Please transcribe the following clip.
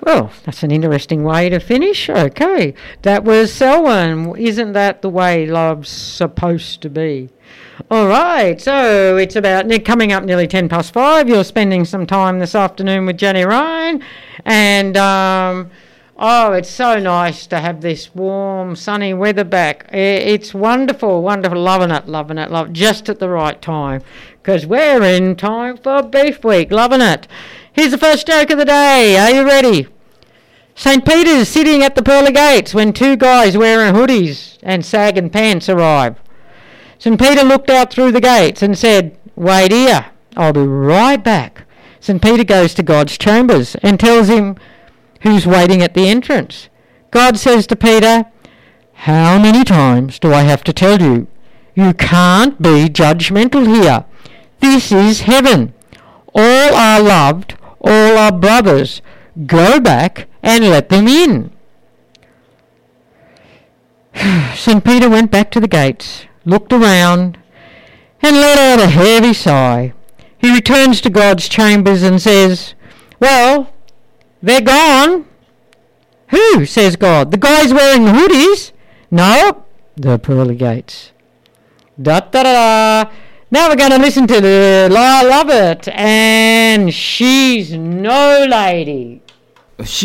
Well, that's an interesting way to finish. Okay, that was Selwyn. Isn't that the way love's supposed to be? All right, so it's about coming up nearly 10 past 5. You're spending some time this afternoon with Jenny Ryan. And, it's so nice to have this warm, sunny weather back. It's wonderful, wonderful. Loving it. Just at the right time. Because we're in time for Beef Week. Loving it. Here's the first joke of the day. Are you ready? St. Peter's sitting at the pearly gates when two guys wearing hoodies and sagging pants arrive. St. Peter looked out through the gates and said, "Wait here, I'll be right back." St. Peter goes to God's chambers and tells him who's waiting at the entrance. God says to Peter, "How many times do I have to tell you? You can't be judgmental here. This is heaven. All are loved, all are brothers. Go back and let them in." St. Peter went back to the gates, looked around, and let out a heavy sigh. He returns to God's chambers and says, "Well, they're gone." "Who?" says God. "The guys wearing the hoodies?" "No, the pearly gates." Da-da-da-da. Now we're going to listen to the I Love It, and she's no lady.